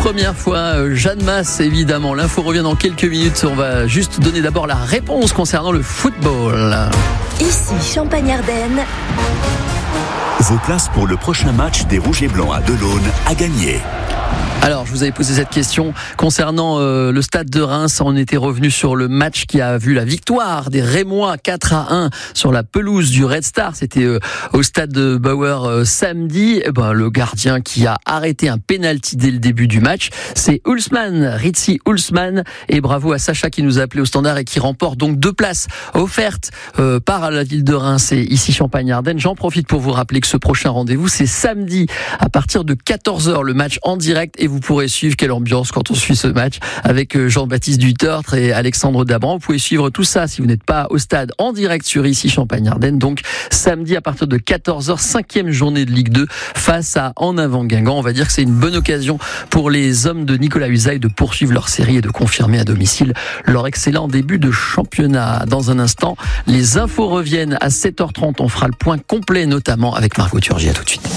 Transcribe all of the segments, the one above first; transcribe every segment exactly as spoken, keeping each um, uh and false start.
première fois. Jeanne Masse, évidemment. L'info revient dans quelques minutes. On va juste donner d'abord la réponse concernant le football. Ici, Champagne-Ardenne. Vos places pour le prochain match des Rouges et Blancs à Delaune à gagner. Alors, je vous avais posé cette question concernant euh, le stade de Reims. On était revenu sur le match qui a vu la victoire des Rémois quatre à un sur la pelouse du Red Star. C'était euh, au stade de Bauer euh, samedi. Et ben, le gardien qui a arrêté un penalty dès le début du match, c'est Hulsman, Ritzi Hulsman. Et bravo à Sacha qui nous a appelé au standard et qui remporte donc deux places offertes euh, par la ville de Reims et ici Champagne-Ardenne. J'en profite pour vous rappeler que ce prochain rendez-vous, c'est samedi à partir de quatorze heures, le match en direct. Et vous pourrez suivre quelle ambiance quand on suit ce match avec Jean-Baptiste Dutertre et Alexandre Dabran. Vous pouvez suivre tout ça si vous n'êtes pas au stade en direct sur ici Champagne-Ardenne. Donc samedi à partir de quatorze heures, cinquième journée de Ligue deux face à En Avant Guingamp. On va dire que c'est une bonne occasion pour les hommes de Nicolas Usaï de poursuivre leur série et de confirmer à domicile leur excellent début de championnat. Dans un instant, les infos reviennent à sept heures trente. On fera le point complet notamment avec Margot Turgy. À tout de suite.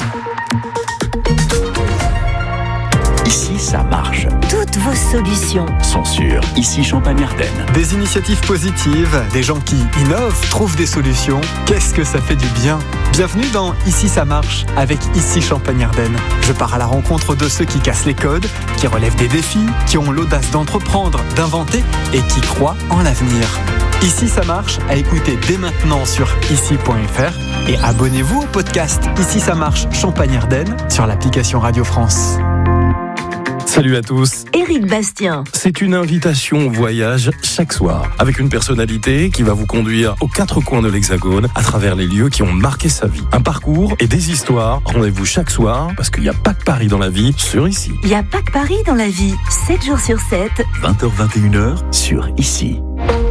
Ici, ça marche. Toutes vos solutions Sont sur Ici Champagne-Ardenne. Des initiatives positives, des gens qui innovent, trouvent des solutions. Qu'est-ce que ça fait du bien ? Bienvenue dans Ici ça marche avec Ici Champagne-Ardenne. Je pars à la rencontre de ceux qui cassent les codes, qui relèvent des défis, qui ont l'audace d'entreprendre, d'inventer et qui croient en l'avenir. Ici ça marche, à écouter dès maintenant sur ici point f r et abonnez-vous au podcast Ici ça marche Champagne-Ardenne sur l'application Radio France. Salut à tous. Éric Bastien. C'est une invitation au voyage chaque soir, avec une personnalité qui va vous conduire aux quatre coins de l'Hexagone, à travers les lieux qui ont marqué sa vie. Un parcours et des histoires. Rendez-vous chaque soir, parce qu'il n'y a pas que Paris dans la vie, sur Ici. Il n'y a pas que Paris dans la vie. sept jours sur sept. vingt heures vingt et une heures sur Ici.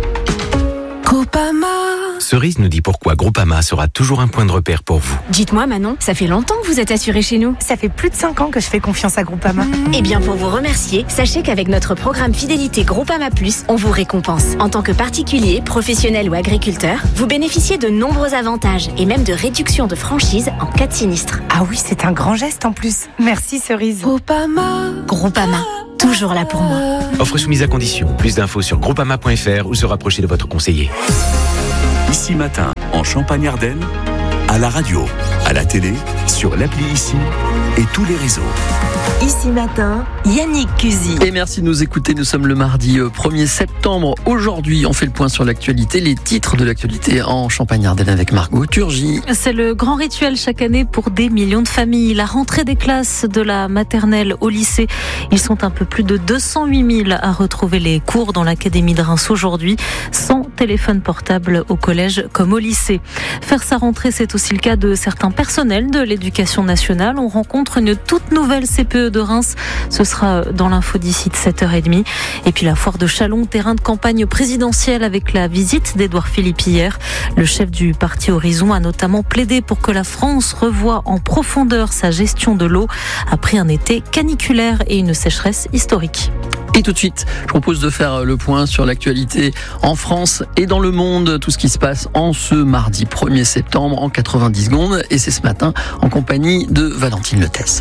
Groupama. Cerise nous dit pourquoi Groupama sera toujours un point de repère pour vous. Dites-moi Manon, ça fait longtemps que vous êtes assurée chez nous. Ça fait plus de cinq ans que je fais confiance à Groupama. Mmh. Eh bien pour vous remercier, sachez qu'avec notre programme Fidélité Groupama Plus, on vous récompense. En tant que particulier, professionnel ou agriculteur, vous bénéficiez de nombreux avantages et même de réductions de franchise en cas de sinistre. Ah oui, c'est un grand geste en plus. Merci Cerise. Groupama. Groupama, toujours là pour moi. Offre soumise à condition. Plus d'infos sur groupama point f r ou se rapprocher de votre conseiller. Ici Matin, en Champagne-Ardenne, à la radio, à la télé, sur l'appli Ici et tous les réseaux. Ici Matin, Yannick Cusy. Et merci de nous écouter. Nous sommes le mardi premier septembre. Aujourd'hui, on fait le point sur l'actualité, les titres de l'actualité en Champagne-Ardenne avec Margot Turgy. C'est le grand rituel chaque année pour des millions de familles. La rentrée des classes de la maternelle au lycée. Ils sont un peu plus de deux cent huit mille à retrouver les cours dans l'académie de Reims aujourd'hui, sans téléphone portable au collège comme au lycée. Faire sa rentrée, c'est aussi le cas de certains personnels de l'éducation nationale. On rencontre une toute nouvelle C P E de Reims. Ce sera dans l'info d'ici de sept heures trente. Et puis la foire de Châlons, terrain de campagne présidentielle avec la visite d'Édouard Philippe hier. Le chef du parti Horizon a notamment plaidé pour que la France revoie en profondeur sa gestion de l'eau après un été caniculaire et une sécheresse historique. Et tout de suite, je propose de faire le point sur l'actualité en France et dans le monde, tout ce qui se passe en ce mardi premier septembre en quatre-vingt-dix secondes. Et c'est ce matin en compagnie de Valentine Letesse.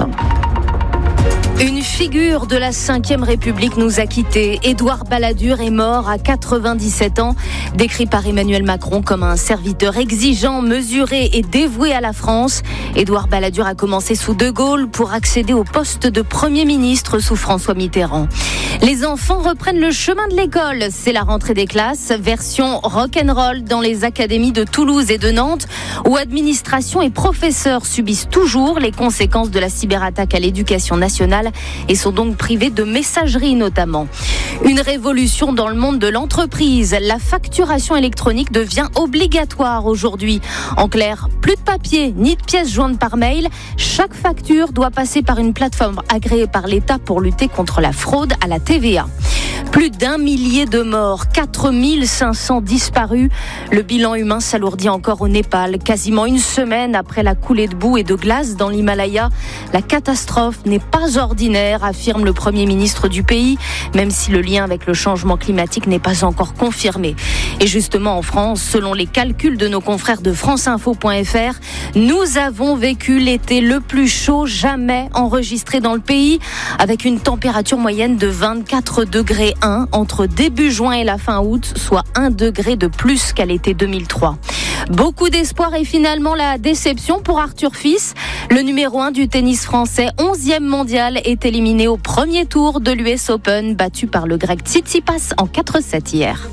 Une figure de la cinquième République nous a quittés. Édouard Balladur est mort à quatre-vingt-dix-sept ans, décrit par Emmanuel Macron comme un serviteur exigeant, mesuré et dévoué à la France. Édouard Balladur a commencé sous De Gaulle pour accéder au poste de Premier ministre sous François Mitterrand. Les enfants reprennent le chemin de l'école. C'est la rentrée des classes, version rock'n'roll dans les académies de Toulouse et de Nantes, où administration et professeurs subissent toujours les conséquences de la cyberattaque à l'éducation nationale et sont donc privés de messagerie notamment. Une révolution dans le monde de l'entreprise. La facturation électronique devient obligatoire aujourd'hui. En clair, plus de papier ni de pièces jointes par mail. Chaque facture doit passer par une plateforme agréée par l'État pour lutter contre la fraude à la T V A. Plus d'un millier de morts, quatre mille cinq cents disparus. Le bilan humain s'alourdit encore au Népal. Quasiment une semaine après la coulée de boue et de glace dans l'Himalaya, la catastrophe n'est pas ordinaire. extraordinaire, affirme le Premier ministre du pays, même si le lien avec le changement climatique n'est pas encore confirmé. Et justement, en France, selon les calculs de nos confrères de franceinfo point f r, nous avons vécu l'été le plus chaud jamais enregistré dans le pays, avec une température moyenne de vingt-quatre degrés un entre début juin et la fin août, soit un degré de plus qu'à l'été deux mille trois. Beaucoup d'espoir et finalement la déception pour Arthur Fils. Le numéro un du tennis français, onzième mondial, est éliminé au premier tour de l'U S Open, battu par le grec Tsitsipas en quatre sept hier.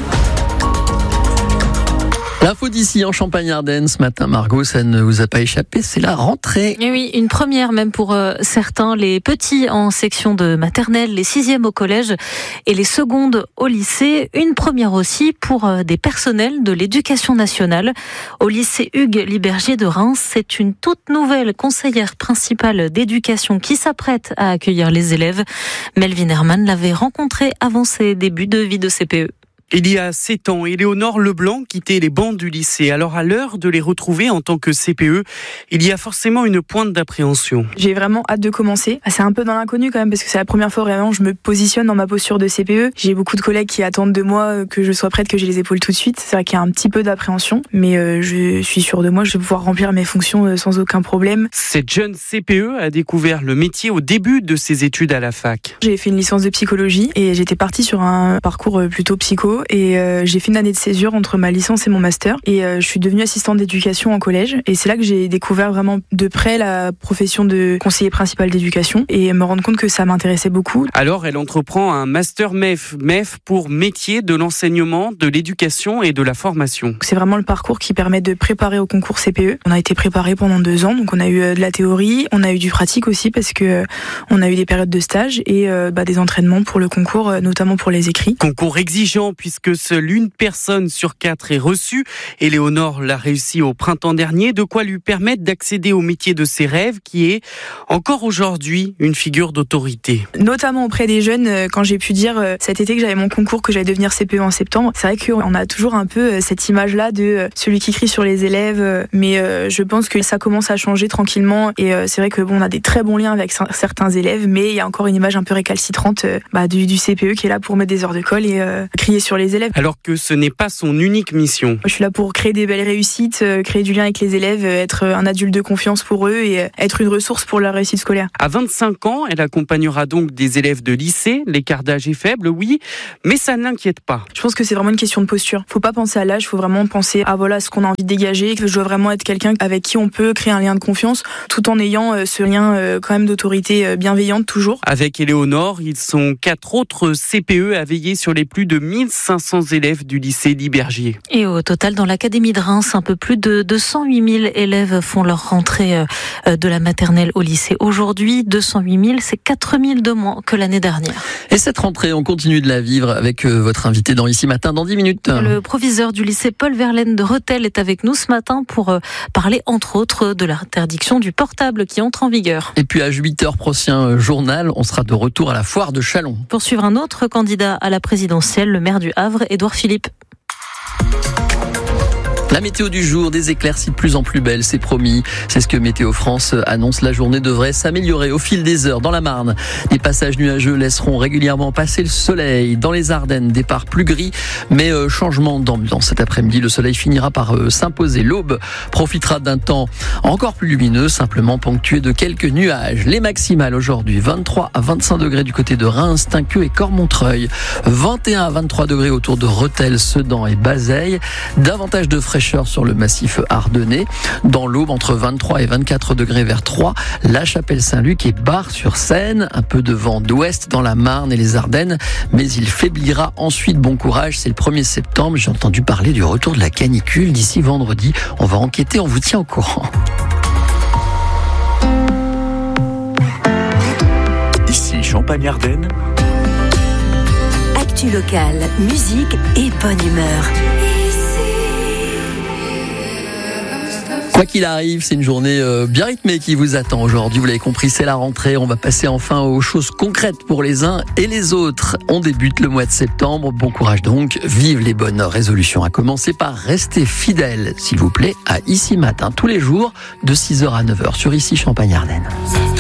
L'info d'ici en Champagne-Ardenne ce matin, Margot, ça ne vous a pas échappé, c'est la rentrée. Et oui, une première même pour euh, certains, les petits en section de maternelle, les sixièmes au collège et les secondes au lycée. Une première aussi pour euh, des personnels de l'éducation nationale. Au lycée Hugues Libergier de Reims, c'est une toute nouvelle conseillère principale d'éducation qui s'apprête à accueillir les élèves. Melvin Herman l'avait rencontrée avant ses débuts de vie de C P E. Il y a sept ans, Éléonore Leblanc quittait les bancs du lycée. Alors à l'heure de les retrouver en tant que C P E, il y a forcément une pointe d'appréhension. J'ai vraiment hâte de commencer. C'est un peu dans l'inconnu quand même parce que c'est la première fois vraiment je me positionne dans ma posture de C P E. J'ai beaucoup de collègues qui attendent de moi que je sois prête, que j'ai les épaules tout de suite. C'est vrai qu'il y a un petit peu d'appréhension, mais euh, je suis sûre de moi, je vais pouvoir remplir mes fonctions euh, sans aucun problème. Cette jeune C P E a découvert le métier au début de ses études à la fac. J'ai fait une licence de psychologie et j'étais partie sur un parcours plutôt psycho. Et euh, j'ai fait une année de césure entre ma licence et mon master et euh, je suis devenue assistante d'éducation en collège et c'est là que j'ai découvert vraiment de près la profession de conseiller principal d'éducation et me rendre compte que ça m'intéressait beaucoup. Alors elle entreprend un master M E F, M E F pour métier de l'enseignement, de l'éducation et de la formation. C'est vraiment le parcours qui permet de préparer au concours C P E. On a été préparé pendant deux ans, donc on a eu de la théorie, on a eu du pratique aussi parce que on a eu des périodes de stage et euh, bah, des entraînements pour le concours, notamment pour les écrits. Concours exigeant puisque seule une personne sur quatre est reçue. Éléonore l'a réussi au printemps dernier, de quoi lui permettre d'accéder au métier de ses rêves, qui est encore aujourd'hui une figure d'autorité. Notamment auprès des jeunes, quand j'ai pu dire cet été que j'avais mon concours, que j'allais devenir C P E en septembre, c'est vrai qu'on a toujours un peu cette image-là de celui qui crie sur les élèves, mais je pense que ça commence à changer tranquillement et c'est vrai que bon, on a des très bons liens avec certains élèves, mais il y a encore une image un peu récalcitrante bah, du, du C P E qui est là pour mettre des heures de colle et euh, crier sur les élèves. Alors que ce n'est pas son unique mission. Je suis là pour créer des belles réussites, créer du lien avec les élèves, être un adulte de confiance pour eux et être une ressource pour leur réussite scolaire. À vingt-cinq ans, elle accompagnera donc des élèves de lycée. L'écart d'âge est faible, oui, mais ça ne l'inquiète pas. Je pense que c'est vraiment une question de posture. Faut pas penser à l'âge, faut vraiment penser à voilà ce qu'on a envie de dégager, que je dois vraiment être quelqu'un avec qui on peut créer un lien de confiance, tout en ayant ce lien quand même d'autorité bienveillante toujours. Avec Éléonore, ils sont quatre autres C P E à veiller sur les plus de mille cinq cents élèves du lycée Libergier. Et au total, dans l'académie de Reims, un peu plus de deux cent huit mille élèves font leur rentrée de la maternelle au lycée. Aujourd'hui, deux cent huit mille, c'est quatre mille de moins que l'année dernière. Et cette rentrée, on continue de la vivre avec votre invité dans Ici Matin dans dix minutes. Le proviseur du lycée Paul Verlaine de Rethel est avec nous ce matin pour parler entre autres de l'interdiction du portable qui entre en vigueur. Et puis à huit heures, prochain journal, on sera de retour à la foire de Châlons. Pour suivre un autre candidat à la présidentielle, le maire du Havre, Édouard Philippe. La météo du jour, des éclaircies de plus en plus belles, c'est promis. C'est ce que Météo France annonce. La journée devrait s'améliorer au fil des heures. Dans la Marne, les passages nuageux laisseront régulièrement passer le soleil. Dans les Ardennes, départ plus gris, mais euh, changement d'ambiance. Cet après-midi, le soleil finira par euh, s'imposer. L'aube profitera d'un temps encore plus lumineux, simplement ponctué de quelques nuages. Les maximales aujourd'hui, vingt-trois à vingt-cinq degrés du côté de Reims, Tinqueux et Cormontreuil. vingt et un à vingt-trois degrés autour de Rethel, Sedan et Bazeilles. Davantage de fraîcheur sur le massif ardennais. Dans l'Aube, entre vingt-trois et vingt-quatre degrés vers Troyes, La Chapelle-Saint-Luc et Bar-sur-Seine. Un peu de vent d'ouest dans la Marne et les Ardennes, mais il faiblira ensuite. Bon courage, c'est le premier septembre. J'ai entendu parler du retour de la canicule d'ici vendredi. On va enquêter, on vous tient au courant. Ici Champagne-Ardenne. Actu locale, musique et bonne humeur. Quoi qu'il arrive, c'est une journée bien rythmée qui vous attend aujourd'hui. Vous l'avez compris, c'est la rentrée. On va passer enfin aux choses concrètes pour les uns et les autres. On débute le mois de septembre. Bon courage donc. Vive les bonnes résolutions. À commencer par rester fidèle, s'il vous plaît, à Ici Matin, tous les jours, de six heures à neuf heures sur Ici Champagne-Ardenne.